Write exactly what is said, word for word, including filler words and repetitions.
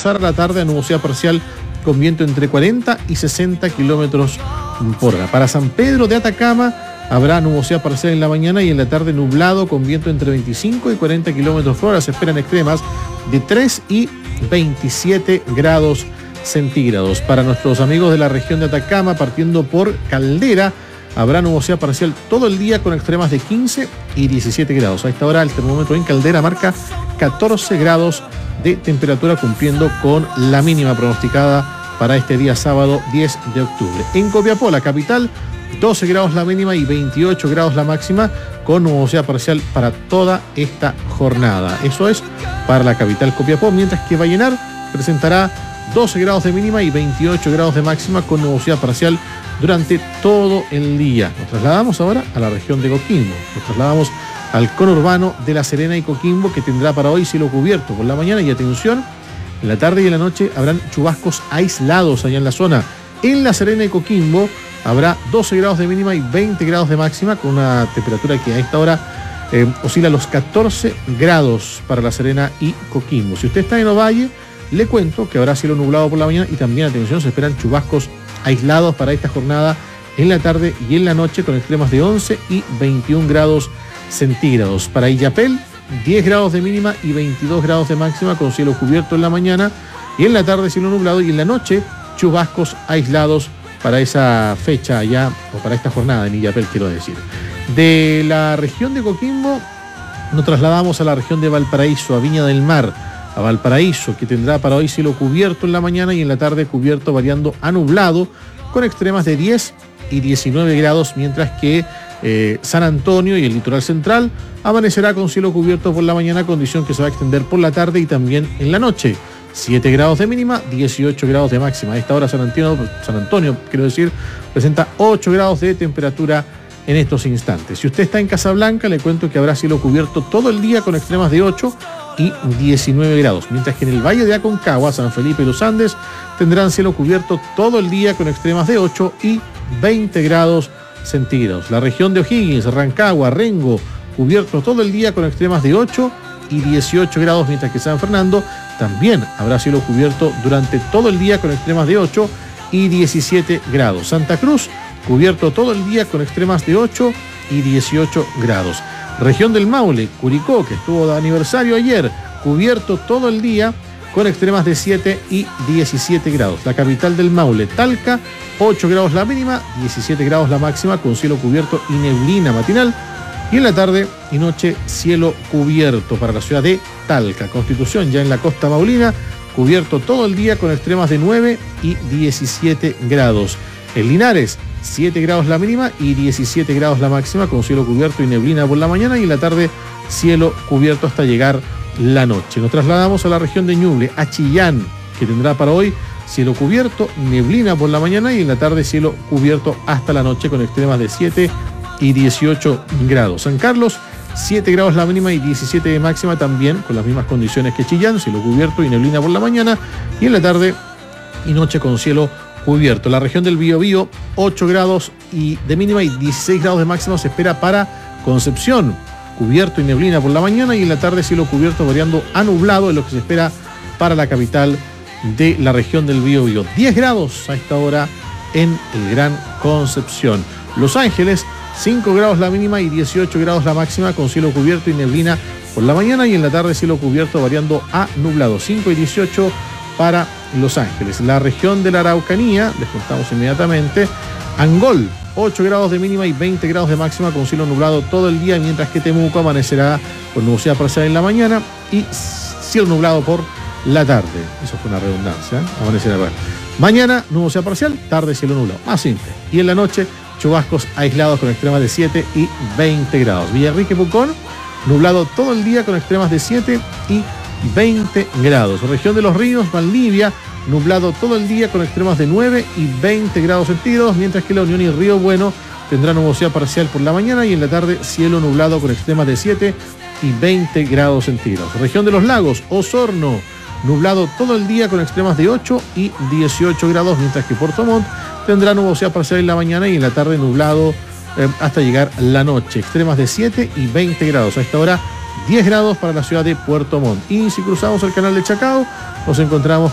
pasar a la tarde a nubosidad parcial con viento entre cuarenta y sesenta kilómetros por hora. Para San Pedro de Atacama habrá nubosidad parcial en la mañana y en la tarde nublado con viento entre veinticinco y cuarenta kilómetros por hora. Se esperan extremas de tres y veintisiete grados centígrados. Para nuestros amigos de la región de Atacama, partiendo por Caldera, habrá nubosidad parcial todo el día con extremas de quince y diecisiete grados. A esta hora el termómetro en Caldera marca catorce grados de temperatura, cumpliendo con la mínima pronosticada para este día sábado diez de octubre. En Copiapó, la capital, doce grados la mínima y veintiocho grados la máxima, con nubosidad parcial para toda esta jornada. Eso es para la capital Copiapó, mientras que Vallenar presentará doce grados de mínima y veintiocho grados de máxima, con nubosidad parcial durante todo el día. Nos trasladamos ahora a la región de Coquimbo. Nos trasladamos al conurbano de La Serena y Coquimbo, que tendrá para hoy cielo cubierto por la mañana y, atención, en la tarde y en la noche habrán chubascos aislados allá en la zona. En La Serena y Coquimbo habrá doce grados de mínima y veinte grados de máxima, con una temperatura que a esta hora eh, oscila los catorce grados para La Serena y Coquimbo. Si usted está en Ovalle, le cuento que habrá cielo nublado por la mañana y también, atención, se esperan chubascos aislados para esta jornada en la tarde y en la noche, con extremas de once y veintiún grados centígrados. Para Illapel, diez grados de mínima y veintidós grados de máxima, con cielo cubierto en la mañana y en la tarde cielo nublado, y en la noche chubascos aislados para esa fecha allá, o para esta jornada en Illapel, quiero decir. De la región de Coquimbo nos trasladamos a la región de Valparaíso, a Viña del Mar, a Valparaíso, que tendrá para hoy cielo cubierto en la mañana y en la tarde cubierto variando a nublado, con extremas de diez y diecinueve grados, mientras que eh, San Antonio y el litoral central amanecerá con cielo cubierto por la mañana, condición que se va a extender por la tarde y también en la noche. siete grados de mínima, dieciocho grados de máxima. A esta hora San Antonio, San Antonio, quiero decir, presenta ocho grados de temperatura en estos instantes. Si usted está en Casablanca, le cuento que habrá cielo cubierto todo el día con extremas de ocho y diecinueve grados, mientras que en el Valle de Aconcagua, San Felipe y los Andes tendrán cielo cubierto todo el día con extremas de ocho y veinte grados centígrados. La región de O'Higgins, Rancagua, Rengo, cubierto todo el día con extremas de ocho y dieciocho grados, mientras que San Fernando también habrá cielo cubierto durante todo el día con extremas de ocho y diecisiete grados. Santa Cruz, cubierto todo el día con extremas de ocho y dieciocho grados. Región del Maule, Curicó, que estuvo de aniversario ayer, cubierto todo el día con extremas de siete y diecisiete grados. La capital del Maule, Talca, ocho grados la mínima, diecisiete grados la máxima, con cielo cubierto y neblina matinal. Y en la tarde y noche, cielo cubierto para la ciudad de Talca. Constitución, ya en la costa maulina, cubierto todo el día con extremas de nueve y diecisiete grados. En Linares, siete grados la mínima y diecisiete grados la máxima, con cielo cubierto y neblina por la mañana, y en la tarde cielo cubierto hasta llegar la noche. Nos trasladamos a la región de Ñuble, a Chillán, que tendrá para hoy cielo cubierto, neblina por la mañana y en la tarde cielo cubierto hasta la noche, con extremas de siete y dieciocho grados. San Carlos, siete grados la mínima y diecisiete de máxima, también con las mismas condiciones que Chillán, cielo cubierto y neblina por la mañana y en la tarde y noche con cielo cubierto. La región del Biobío, ocho grados y de mínima y dieciséis grados de máxima se espera para Concepción, cubierto y neblina por la mañana y en la tarde cielo cubierto variando a nublado, es lo que se espera para la capital de la región del Biobío. diez grados a esta hora en el Gran Concepción. Los Ángeles, cinco grados la mínima y dieciocho grados la máxima, con cielo cubierto y neblina por la mañana y en la tarde cielo cubierto variando a nublado. cinco y dieciocho para Los Ángeles. La región de la Araucanía, les contamos inmediatamente, Angol, ocho grados de mínima y veinte grados de máxima, con cielo nublado todo el día, mientras que Temuco amanecerá con nubosidad parcial en la mañana y cielo nublado por la tarde. Eso fue una redundancia, ¿eh? Amanecerá. Mañana nubosidad parcial, tarde cielo nublado, más simple. Y en la noche chubascos aislados con extremas de siete y veinte grados. Villarrique, Pucón, nublado todo el día con extremas de siete y veinte grados. Región de los Ríos, Valdivia, nublado todo el día con extremas de nueve y veinte grados centígrados, mientras que La Unión y Río Bueno tendrán nubosidad parcial por la mañana y en la tarde cielo nublado con extremas de siete y veinte grados centígrados. Región de los Lagos, Osorno, nublado todo el día con extremas de ocho y dieciocho grados, mientras que Puerto Montt tendrá nubosidad parcial en la mañana y en la tarde nublado eh, hasta llegar la noche. Extremas de siete y veinte grados. A esta hora diez grados para la ciudad de Puerto Montt. Y si cruzamos el canal de Chacao, nos encontramos